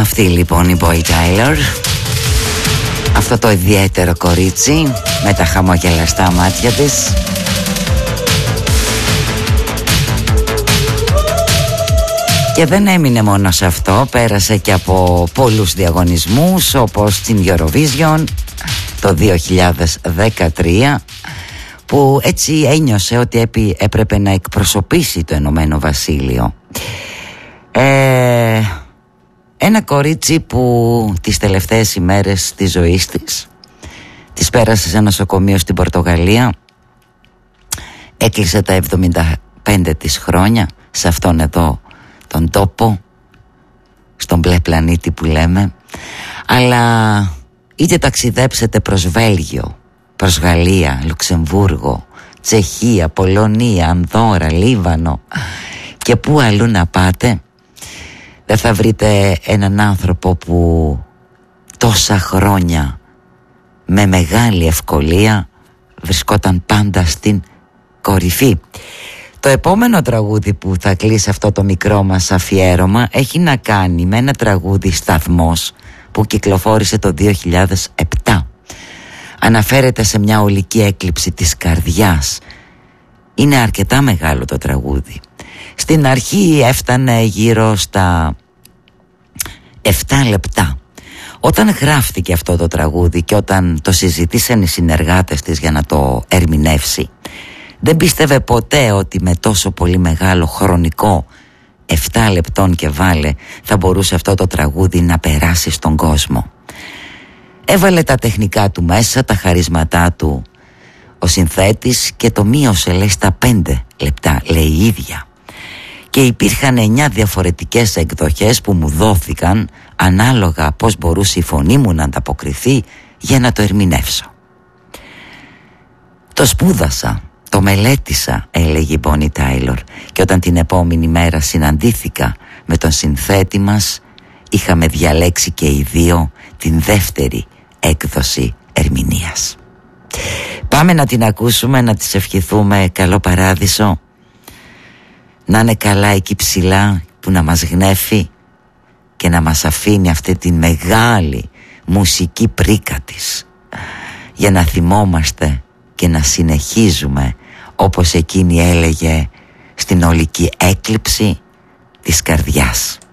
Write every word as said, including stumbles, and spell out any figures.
Αυτή λοιπόν η Bonnie Tyler, αυτό το ιδιαίτερο κορίτσι με τα χαμογελαστά μάτια της. Και δεν έμεινε μόνο σε αυτό, πέρασε και από πολλούς διαγωνισμούς, όπως την Eurovision το δύο χιλιάδες δεκατρία, που έτσι ένιωσε ότι έπρεπε να εκπροσωπήσει το Ενωμένο Βασίλειο. Ε, ένα κορίτσι που τις τελευταίες ημέρες της ζωής της τις πέρασε σε ένα νοσοκομείο στην Πορτογαλία, έκλεισε τα εβδομήντα πέντε της χρόνια σε αυτόν εδώ τον τόπο, στον μπλε πλανήτη που λέμε. Αλλά είτε ταξιδέψετε προς Βέλγιο, προς Γαλλία, Λουξεμβούργο, Τσεχία, Πολωνία, Ανδόρα, Λίβανο και πού αλλού να πάτε, δεν θα βρείτε έναν άνθρωπο που τόσα χρόνια με μεγάλη ευκολία βρισκόταν πάντα στην κορυφή. Το επόμενο τραγούδι που θα κλείσει αυτό το μικρό μας αφιέρωμα έχει να κάνει με ένα τραγούδι «Σταθμός» που κυκλοφόρησε το δύο χιλιάδες επτά. Αναφέρεται σε μια ολική έκλειψη της καρδιάς. Είναι αρκετά μεγάλο το τραγούδι. Στην αρχή έφτανε γύρω στα επτά λεπτά. Όταν γράφτηκε αυτό το τραγούδι και όταν το συζητήσαν οι συνεργάτες της για να το ερμηνεύσει, δεν πίστευε ποτέ ότι με τόσο πολύ μεγάλο χρονικό, επτά λεπτών και βάλε, θα μπορούσε αυτό το τραγούδι να περάσει στον κόσμο. Έβαλε τα τεχνικά του μέσα, τα χαρίσματά του ο συνθέτης και το μείωσε, λέει, στα πέντε λεπτά, λέει η ίδια. Και υπήρχαν εννιά διαφορετικές εκδοχές που μου δόθηκαν ανάλογα πώς μπορούσε η φωνή μου να ανταποκριθεί για να το ερμηνεύσω. Το σπούδασα, το μελέτησα, έλεγε η Bonnie Tyler, και όταν την επόμενη μέρα συναντήθηκα με τον συνθέτη μας, είχαμε διαλέξει και οι δύο την δεύτερη έκδοση ερμηνείας. Πάμε να την ακούσουμε, να της ευχηθούμε καλό παράδεισο, να είναι καλά εκεί ψηλά που να μας γνέφει και να μας αφήνει αυτή τη μεγάλη μουσική πρίκα της, για να θυμόμαστε και να συνεχίζουμε, όπως εκείνη έλεγε, στην ολική έκλειψη της καρδιάς.